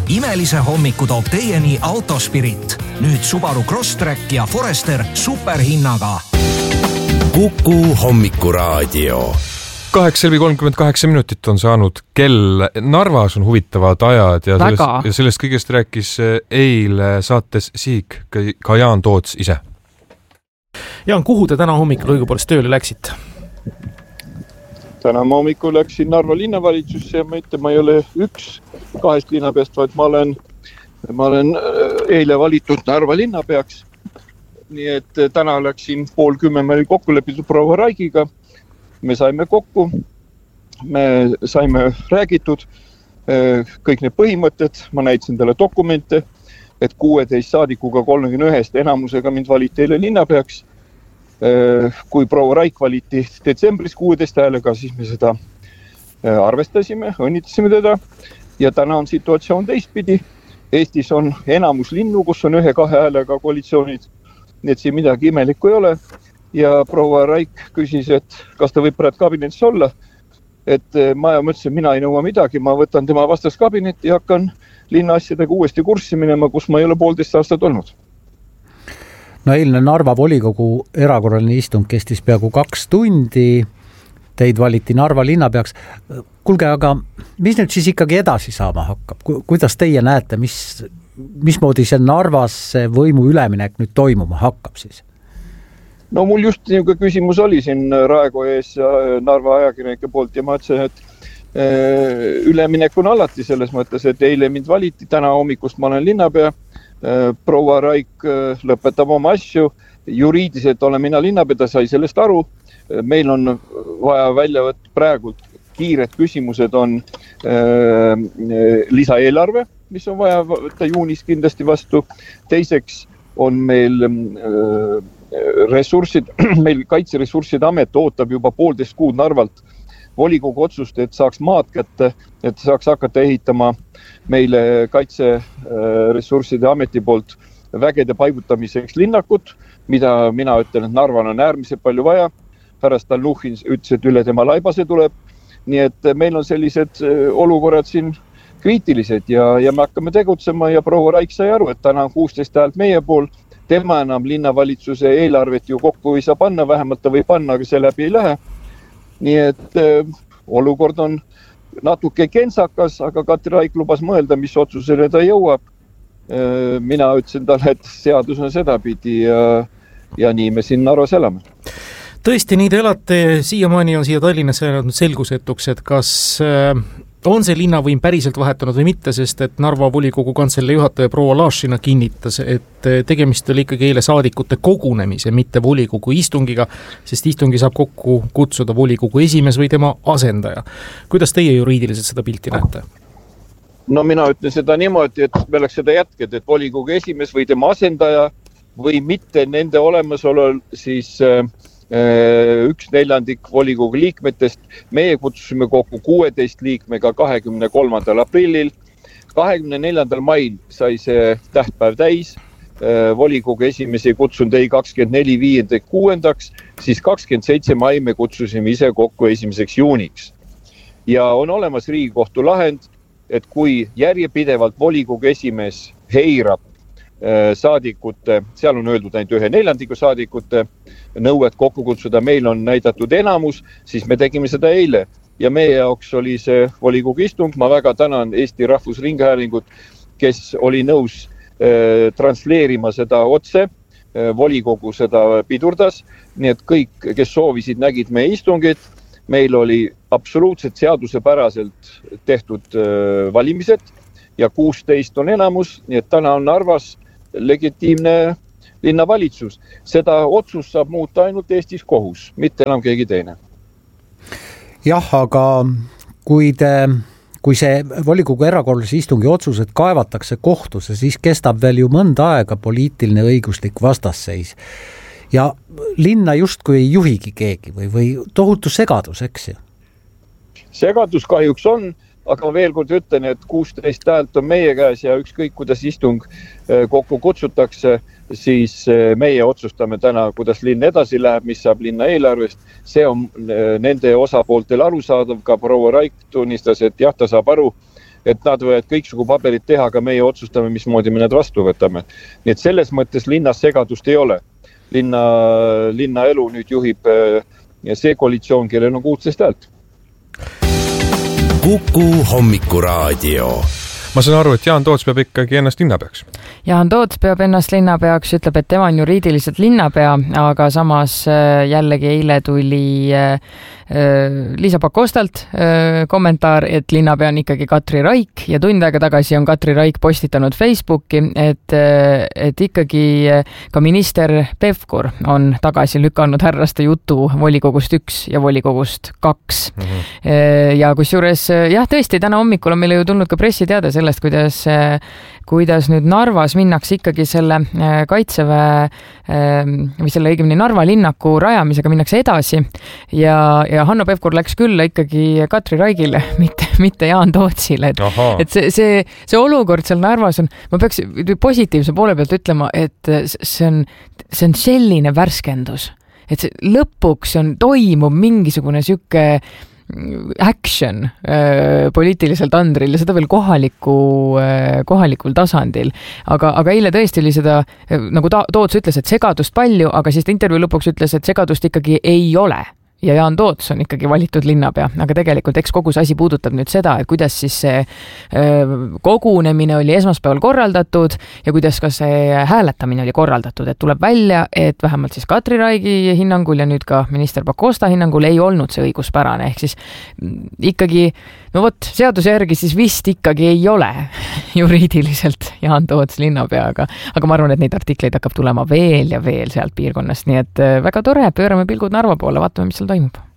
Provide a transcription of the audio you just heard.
Imelise hommiku toob teieni Autospirit. Nüüd Subaru Crosstrek ja Forester superhinnaga. Kuku hommikuraadio. 8:38 on saanud kell. Narvas on huvitavad ajad ja sellest kõigest rääkis eile saates Siik ka Jaan Toots ise. Jaan, kuhu te täna hommikul õigupoolest tööle läksite? Täna hommikul läksin Narva linnavalitsusse ja ma ei ole üks kahest linnapeast, vaid ma olen eile valitud Narva linnapeaks. Nii et täna läksin 9:30, me oli kokku lepitud proua Raigiga. Me saime kokku, me saime räägitud kõik need põhimõtted, ma näitasin talle dokumente, et 16 saadikuga 31 enamusega mind valiti eile linnapeaks. Kui proua Raik valiti detsembris 16 häälega, siis me seda arvestasime, õnnitasime teda ja täna on situatsioon teistpidi. Eestis on enamus linnu, kus on 1-2 häälega koalitsioonid, nii et siin midagi imelikku ei ole. Ja proua Raik küsis, et kas ta võib praegu kabinetis olla, et ma mõtlesin, mina ei nõua midagi, ma võtan tema vastas kabinetti ja hakkan linna asjadega uuesti kurssi minema, kus ma ei ole 1,5 aastat olnud. No eilne Narva volikogu erakorraline istung kestis peaaegu 2 tundi, teid valiti Narva linnapeaks. Kuulge, aga mis nüüd siis ikkagi edasi saama hakkab? Kuidas teie näete, mismoodi see Narvas võimu üleminek nüüd toimuma hakkab siis? No mul just niisugune küsimus oli siin Raekoja ees Narva ajakirjanike poolt ja ma ütlesin, et üleminek on alati selles mõttes, et eile mind valiti, täna hommikust ma olen linnapea, proua Raik lõpetab oma asju, juriidiliselt olen mina linnapea, ta sai sellest aru, meil on vaja välja võtta praegu kiired küsimused on lisaeelarve, mis on vaja võtta juunis kindlasti vastu, teiseks on meil ressursid, meil Kaitseressursside Amet ootab juba 1,5 kuud Narvalt volikogu otsust, et saaks maad kätte, et saaks hakata ehitama meile Kaitseressursside Ameti poolt vägede paigutamiseks linnakut, mida mina ütlen, et Narval on äärmiselt palju vaja. Härra Stalnuhhin ütles, et üle tema laibase tuleb. Nii et meil on sellised olukorrad siin kriitilised ja me hakkame tegutsema ja proua Raik sai aru, et täna on 16 häält meie pool. Tema enam linnavalitsuse eelarvet ju kokku ei saa panna, vähemalt ta võib panna, aga see läbi ei lähe. Nii et olukord on natuke kentsakas, aga Katri Raik lubas mõelda, mis otsusele ta jõuab. Mina ütlesin talle, et seadus on sedapidi ja nii me siin Narvas elame. Tõesti, nii te elate, siiamaani on siia Tallinnasse jäänud selgusetuks, et kas on see linnavõim päriselt vahetanud või mitte, sest et Narva volikogu kantselei juhataja proua Lašina kinnitas, et tegemist oli ikkagi eile saadikute kogunemise, mitte volikogu istungiga, sest istungi saab kokku kutsuda volikogu esimees või tema asendaja. Kuidas teie juriidiliselt seda pilti näete? No mina ütlen seda niimoodi, et me oleks seda jätked, et volikogu esimees või tema asendaja või mitte nende olemasolul siis 1/4 volikogu liikmetest. Meie kutsusime kokku 16 liikmega 23. aprillil. 24. mail sai see tähtpäev täis. Volikogu esimees ei kutsunud ei 24, 5, 6, siis 27 mai me kutsusime ise kokku 1. juuniks. Ja on olemas Riigikohtu lahend, et kui järjepidevalt volikogu esimees heirab saadikute, seal on öeldud ainult 1/4 saadikute nõuet kokku kutsuda, meil on näidatud enamus, siis me tegime seda eile ja meie jaoks oli see volikogu istung. Ma väga tänan Eesti Rahvusringhäälingut, kes oli nõus transleerima seda otse, volikogu seda pidurdas, nii et kõik, kes soovisid, nägid meie istungid. Meil oli absoluutselt seadusepäraselt tehtud valimised ja 16 on enamus, nii et täna on Narvas legitiimne linnavalitsus. Seda otsust saab muuta ainult Eestis kohus, mitte enam keegi teine. Jah, aga kui see volikogu erakorralise istungi otsused kaevatakse kohtusse, siis kestab veel ju mõnda aega poliitiline õiguslik vastasseis. Ja linna justkui ei juhigi keegi või tohutu segadus, eks ju? Segadus kahjuks on, aga ma veel kord ütlen, et 16 häält on meie käes ja ükskõik kuidas istung kokku kutsutakse, siis meie otsustame täna, kuidas linn edasi läheb, mis saab linna eelarvest. See on nende osapooltel arusaadav, ka proua Raik tunnistas, et jah, ta saab aru, et nad võivad kõiksugu paberid teha, aga meie otsustame, mismoodi me need vastu võtame. Nii et selles mõttes linnas segadust ei ole. Linna elu nüüd juhib see koalitsioon, kellel on 16 häält. Kuku Hommikuraadio. Ma saan aru, et Jaan Toots peab ikkagi ennast linnapeaks. Jaan Toots peab ennast linnapeaks, ütleb, et tema on juriidiliselt linnapea, aga samas jällegi eile tuli Liisa Pakostalt kommentaar, et linnapea on ikkagi Katri Raik ja tund aega tagasi on Katri Raik postitanud Facebooki, et ikkagi ka minister Pevkur on tagasi lükanud härraste jutu volikogust 1 ja volikogust 2. Ja kusjuures, jah, tõesti, täna hommikul on meile ju tulnud ka pressiteade sellest, kuidas nüüd Narvas minnakse ikkagi selle Kaitseväe või selle õigemini Narva linnaku rajamisega minnakse edasi ja Hanno Pevkur läks külla ikkagi Katri Raigile, mitte Jaan Tootsile. Et see olukord seal Narvas on, ma peaks positiivse poole pealt ütlema, et see on selline värskendus, et lõpuks toimub mingisugune siuke action poliitilisel tandril ja seda veel kohalikul tasandil. Aga eile tõesti oli seda, nagu Toots ütles, et segadust palju, aga siis intervjuu lõpuks ütles, et segadust ikkagi ei ole. Ja Jaan Toots on ikkagi valitud linnapea, aga tegelikult eks kogu see asi puudutab nüüd seda, et kuidas siis see kogunemine oli esmaspäeval korraldatud ja kuidas ka see hääletamine oli korraldatud, et tuleb välja, et vähemalt siis Katri Raigi hinnangul ja nüüd ka minister Pakosta hinnangul ei olnud see õiguspärane, ehk siis ikkagi, no vot, seaduse järgi siis vist ikkagi ei ole juriidiliselt Jaan Toots linnapea, aga ma arvan, et neid artikleid hakkab tulema veel ja veel sealt piirkonnast, nii et väga tore, pöörame pilgud Narva poole, vaatame, mis seal toimub.